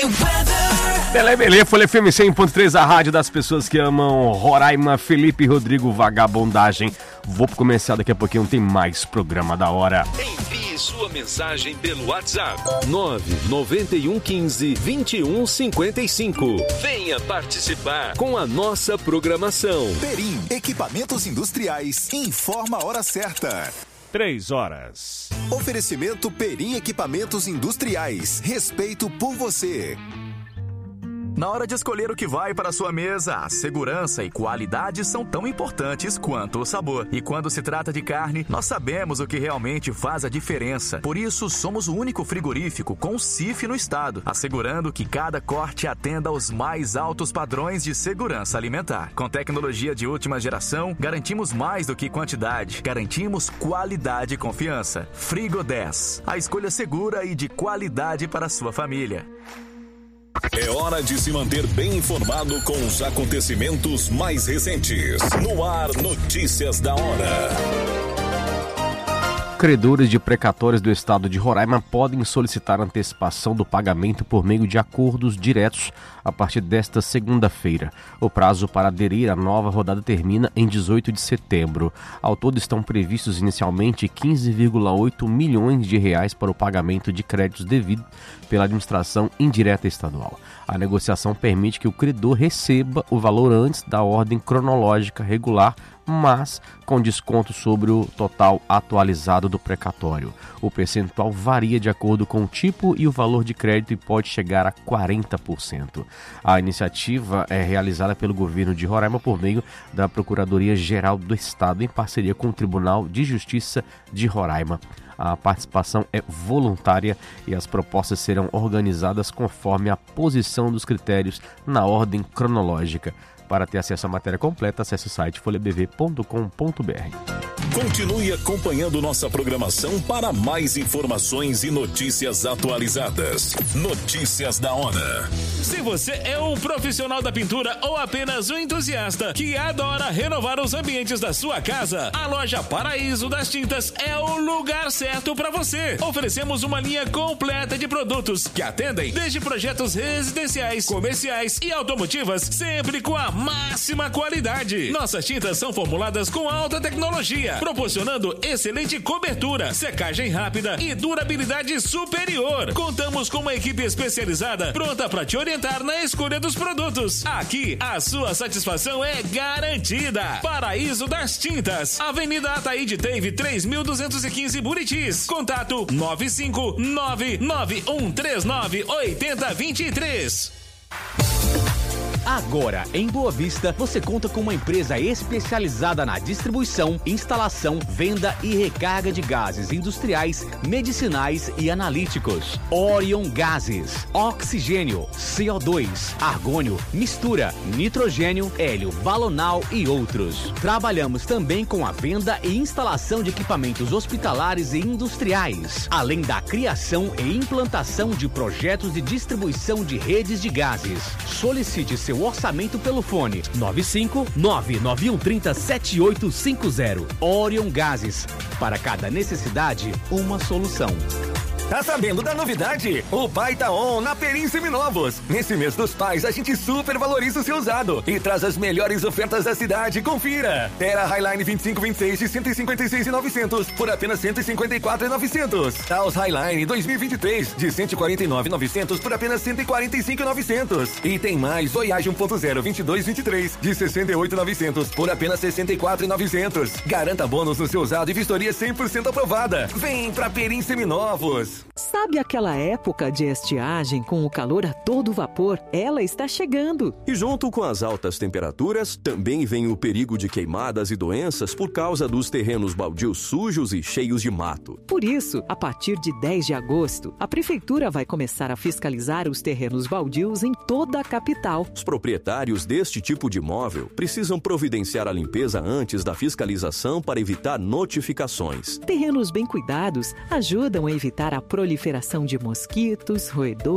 Beleza, Folha FM 100.3, a rádio das pessoas que amam Roraima. Felipe Rodrigo, Vagabundagem. Vou começar daqui a pouquinho, tem mais programa da hora. Envie sua mensagem pelo WhatsApp 99115-2155. Venha participar com a nossa programação. Perim, equipamentos industriais, informa a hora certa. 3 horas. Oferecimento Perim Equipamentos Industriais. Respeito por você. Na hora de escolher o que vai para a sua mesa, a segurança e qualidade são tão importantes quanto o sabor. E quando se trata de carne, nós sabemos o que realmente faz a diferença. Por isso, somos o único frigorífico com CIF no estado, assegurando que cada corte atenda aos mais altos padrões de segurança alimentar. Com tecnologia de última geração, garantimos mais do que quantidade, garantimos qualidade e confiança. Frigo 10, a escolha segura e de qualidade para a sua família. É hora de se manter bem informado com os acontecimentos mais recentes. No ar, notícias da hora. Credores de precatórios do estado de Roraima podem solicitar antecipação do pagamento por meio de acordos diretos a partir desta segunda-feira. O prazo para aderir à nova rodada termina em 18 de setembro. Ao todo estão previstos inicialmente 15,8 milhões de reais para o pagamento de créditos devidos pela administração indireta estadual. A negociação permite que o credor receba o valor antes da ordem cronológica regular, mas com desconto sobre o total atualizado do precatório. O percentual varia de acordo com o tipo e o valor de crédito e pode chegar a 40%. A iniciativa é realizada pelo governo de Roraima por meio da Procuradoria-Geral do Estado, em parceria com o Tribunal de Justiça de Roraima. A participação é voluntária e as propostas serão organizadas conforme a posição dos critérios na ordem cronológica. Para ter acesso à matéria completa, acesse o site folhabv.com.br. Continue acompanhando nossa programação para mais informações e notícias atualizadas. Notícias da hora. Se você é um profissional da pintura ou apenas um entusiasta que adora renovar os ambientes da sua casa, a loja Paraíso das Tintas é o lugar certo para você. Oferecemos uma linha completa de produtos que atendem desde projetos residenciais, comerciais e automotivas, sempre com a máxima qualidade. Nossas tintas são formuladas com alta tecnologia, proporcionando excelente cobertura, secagem rápida e durabilidade superior. Contamos com uma equipe especializada pronta para te orientar na escolha dos produtos. Aqui, a sua satisfação é garantida. Paraíso das Tintas, Avenida Ataíde Teve 3215 Buritis. Contato 95991398023. Agora, em Boa Vista, você conta com uma empresa especializada na distribuição, instalação, venda e recarga de gases industriais, medicinais e analíticos. Orion Gases, oxigênio, CO2, argônio, mistura, nitrogênio, hélio balonal e outros. Trabalhamos também com a venda e instalação de equipamentos hospitalares e industriais, além da criação e implantação de projetos de distribuição de redes de gases. Solicite seu orçamento pelo fone 95991307850. Orion Gases. Para cada necessidade, uma solução. Tá sabendo da novidade? O Pai tá on na Perim Seminovos. Nesse mês dos pais, a gente super valoriza o seu usado e traz as melhores ofertas da cidade. Confira! Terra Highline 2526 de 156.900 por apenas 154.900. Taos Highline 2023 de 149.900 por apenas 145.900. E tem mais Voyage 1.0 2223 de 68.900 por apenas 64.900. Garanta bônus no seu usado e vistoria 100% aprovada. Vem pra Perim Seminovos. Sabe aquela época de estiagem com o calor a todo vapor? Ela está chegando. E junto com as altas temperaturas, também vem o perigo de queimadas e doenças por causa dos terrenos baldios sujos e cheios de mato. Por isso, a partir de 10 de agosto, a Prefeitura vai começar a fiscalizar os terrenos baldios em toda a capital. Os proprietários deste tipo de imóvel precisam providenciar a limpeza antes da fiscalização para evitar notificações. Terrenos bem cuidados ajudam a evitar a proliferação de mosquitos, roedores